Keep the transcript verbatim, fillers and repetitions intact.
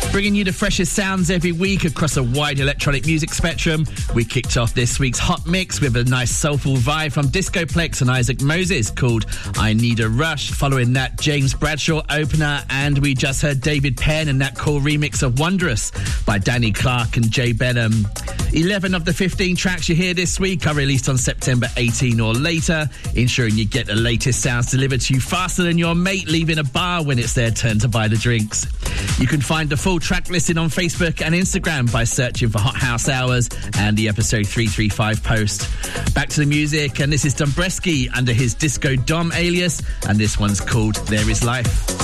Bringing you the freshest sounds every week across a wide electronic music spectrum. We kicked off this week's Hot Mix with a nice soulful vibe from Discoplex and Isaac Moses called I Need a Rush. Following that, James Bradshaw opener, and we just heard David Penn and that cool remix of Wondrous by Danny Clark and Jay Benham. eleven of the fifteen tracks you hear this week are released on September eighteenth or later, ensuring you get the latest sounds delivered to you faster than your mate leaving a bar when it's their turn to buy the drinks. You can find the full track listing on Facebook and Instagram by searching for Hot House Hours and the episode three thirty-five post. Back to the music, and this is Dombresky under his Disco Dom alias, and this one's called There Is Life.